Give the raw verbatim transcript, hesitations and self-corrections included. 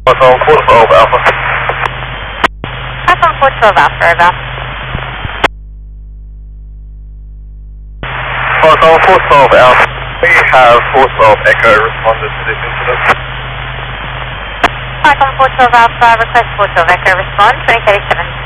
Python four twelve Alpha. Python four twelve Alpha, over. Python four twelve Alpha. We have four twelve Echo responded to this incident. Python four twelve Alpha, request four twelve Echo, respond, twenty thirty-seven.